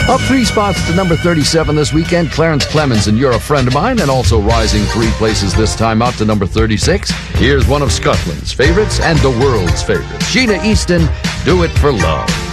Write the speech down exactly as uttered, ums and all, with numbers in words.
Up three spots to number thirty-seven this weekend, Clarence Clemens and You're a Friend of Mine, and also rising three places this time out to number thirty-six. Here's one of Scotland's favorites and the world's favorites, Sheena Easton, Do It for Love.